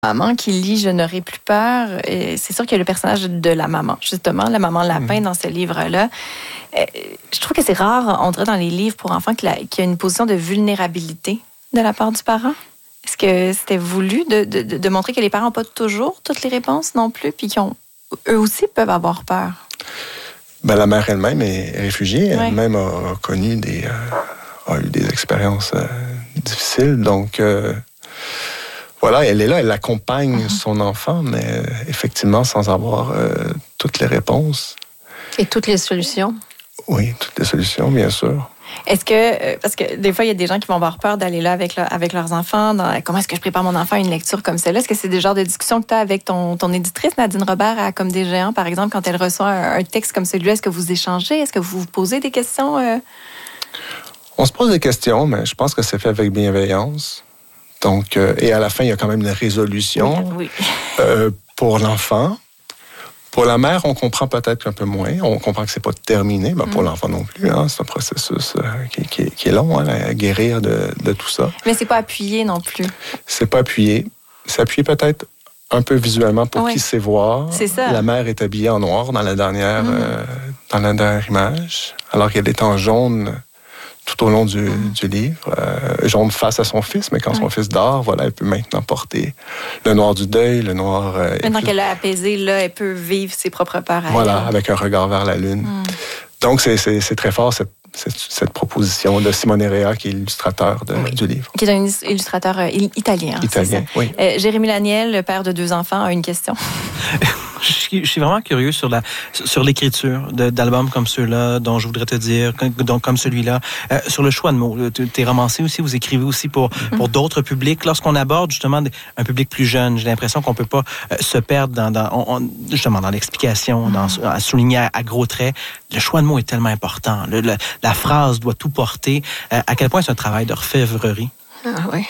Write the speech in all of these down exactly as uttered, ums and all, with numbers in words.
maman qui lit Je n'aurai plus peur. Et c'est sûr qu'il y a le personnage de la maman, justement, la maman lapin mmh. dans ce livre-là. Euh, je trouve que c'est rare, on dirait dans les livres pour enfants, qu'il y a une position de vulnérabilité de la part du parent. Est-ce que c'était voulu de, de, de montrer que les parents n'ont pas toujours toutes les réponses non plus, puis qu'eux aussi peuvent avoir peur? Ben, la mère elle-même est réfugiée. Ouais. Elle-même a, a connu des... Euh, a eu des expériences euh, difficiles. Donc... Euh, Voilà, elle est là, elle accompagne mm-hmm. son enfant, mais euh, effectivement, sans avoir euh, toutes les réponses. Et toutes les solutions. Oui, toutes les solutions, bien sûr. Est-ce que, parce que des fois, il y a des gens qui vont avoir peur d'aller là avec, leur, avec leurs enfants. Dans, comment est-ce que je prépare mon enfant à une lecture comme celle-là? Est-ce que c'est des genres de discussions que tu as avec ton, ton éditrice, Nadine Robert, à Comme des géants, par exemple, quand elle reçoit un, un texte comme celui-là? Est-ce que vous échangez? Est-ce que vous vous posez des questions? Euh... On se pose des questions, mais je pense que c'est fait avec bienveillance. Donc, euh, et à la fin, il y a quand même une résolution oui, oui. Euh, pour l'enfant. Pour la mère, on comprend peut-être un peu moins. On comprend que c'est pas terminé, mais mm. pour l'enfant non plus. Hein, c'est un processus euh, qui, qui, qui est long, hein, à guérir de, de tout ça. Mais c'est pas appuyé non plus. C'est pas appuyé. C'est appuyé peut-être un peu visuellement pour oui. qu'il sait voir. C'est ça. La mère est habillée en noir dans la dernière, mm. euh, dans la dernière image, alors qu'elle est en jaune tout au long du, mmh. du livre. Euh, jaune face à son fils, mais quand oui. son fils dort, voilà, elle peut maintenant porter le noir du deuil, le noir... Euh, maintenant plus... qu'elle a apaisé, là, elle peut vivre ses propres peurs. Voilà, elle. avec un regard vers la lune. Mmh. Donc, c'est, c'est, c'est très fort, cette, cette, cette proposition de Simone Rea, qui est illustrateur de, oui. du livre. Qui est un illustrateur euh, italien. Italien, oui. Euh, Jérémy Laniel, le père de deux enfants, a une question. Je suis vraiment curieux sur la sur l'écriture de, d'albums comme ceux-là, dont je voudrais te dire, donc comme celui-là, euh, sur le choix de mots. T'es romancier aussi, vous écrivez aussi pour mm-hmm. pour d'autres publics. Lorsqu'on aborde justement un public plus jeune, j'ai l'impression qu'on peut pas euh, se perdre dans, dans on, justement dans l'explication, mm-hmm. dans à souligner à, à gros traits. Le choix de mots est tellement important. Le, le, la phrase doit tout porter. Euh, à quel point c'est un travail d'orfèvrerie? Ah oui.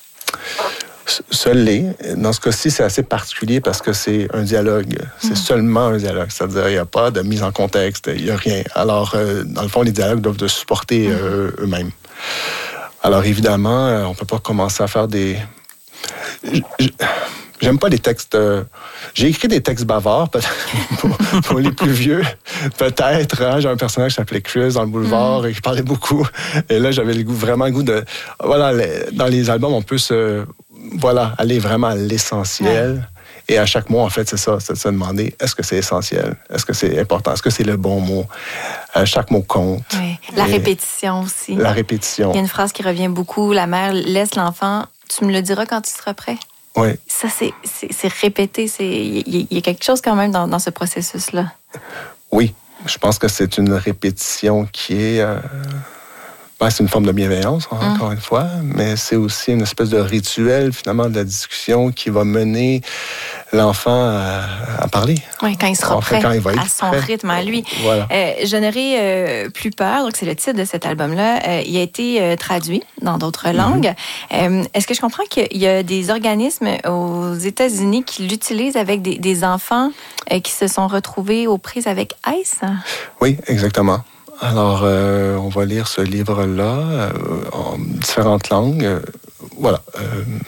Ce l'est. Dans ce cas-ci, c'est assez particulier parce que c'est un dialogue. C'est mmh. seulement un dialogue. C'est-à-dire, il n'y a pas de mise en contexte, il n'y a rien. Alors, euh, dans le fond, les dialogues doivent de supporter euh, eux-mêmes. Alors, évidemment, euh, on ne peut pas commencer à faire des... J'aime pas les textes... Euh... J'ai écrit des textes bavards, peut-être, pour, pour les plus vieux, peut-être. Hein? J'ai un personnage qui s'appelait Chris dans le boulevard mmh. et qui parlait beaucoup. Et là, j'avais le goût, vraiment le goût de... Voilà, les... dans les albums, on peut se... Voilà, aller vraiment à l'essentiel. Ouais. Et à chaque mot, en fait, c'est ça, c'est de se demander, est-ce que c'est essentiel? Est-ce que c'est important? Est-ce que c'est le bon mot? Euh, chaque mot compte. Oui. La Et répétition aussi. La répétition. Il y a une phrase qui revient beaucoup. La mère laisse l'enfant, tu me le diras quand tu seras prêt. Oui. Ça, c'est, c'est, c'est répété. C'est, il y a quelque chose quand même dans, dans ce processus-là. Oui. Je pense que c'est une répétition qui est... Euh... Ben, c'est une forme de bienveillance, encore mmh. une fois, mais c'est aussi une espèce de rituel, finalement, de la discussion qui va mener l'enfant à, à parler. Oui, quand il sera en prêt, fait, quand il va être à son prêt. rythme, à lui. Voilà. Euh, Je n'aurai euh, plus peur, donc c'est le titre de cet album-là. Euh, il a été euh, traduit dans d'autres langues. Mmh. Euh, est-ce que je comprends qu'il y a des organismes aux États-Unis qui l'utilisent avec des, des enfants euh, qui se sont retrouvés aux prises avec ICE? Oui, exactement. Alors, euh, on va lire ce livre-là euh, en différentes langues. Euh, voilà. Euh,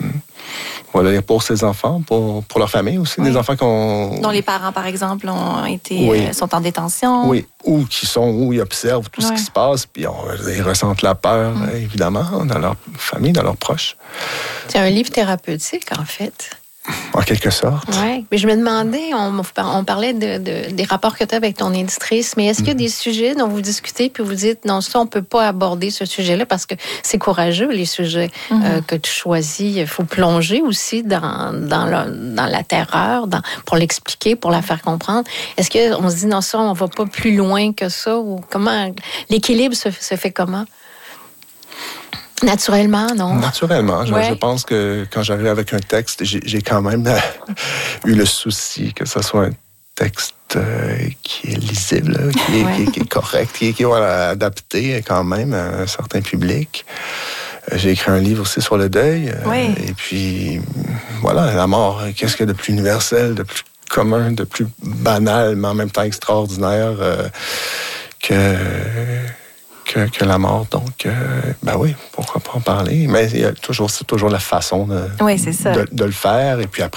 on va le lire pour ses enfants, pour, pour leur famille aussi. Oui. Des enfants qu'on... dont les parents, par exemple, ont été, oui. euh, sont en détention. Oui, ou qui sont, où ils observent tout oui. ce qui se passe, puis on, ils ressentent la peur, mm. évidemment, dans leur famille, dans leurs proches. C'est un livre thérapeutique, en fait. En quelque sorte. Oui, mais je me demandais, on, on parlait de, de, des rapports que tu as avec ton éditrice, mais est-ce qu'il y a des sujets dont vous discutez puis vous dites, non, ça, on ne peut pas aborder ce sujet-là parce que c'est courageux, les sujets mm-hmm. euh, que tu choisis. Il faut plonger aussi dans, dans, le, dans la terreur, dans, pour l'expliquer, pour la faire comprendre. Est-ce qu'on se dit, non, ça, on ne va pas plus loin que ça? Ou comment l'équilibre se, se fait comment? Naturellement, non? Naturellement. Je, ouais. je pense que quand j'arrive avec un texte, j'ai, j'ai quand même eu le souci que ce soit un texte euh, qui est lisible, qui est, ouais. qui est, qui est correct, qui est, qui est voilà, adapté quand même à un certain public. J'ai écrit un livre aussi sur le deuil. Oui. Et puis, voilà, la mort, qu'est-ce qu'il y a de plus universel, de plus commun, de plus banal, mais en même temps extraordinaire euh, que... Que, que la mort. Donc, euh, ben oui, pourquoi pas en parler? Mais il y a toujours, c'est toujours la façon de, oui, c'est ça. de, de le faire. Et puis après,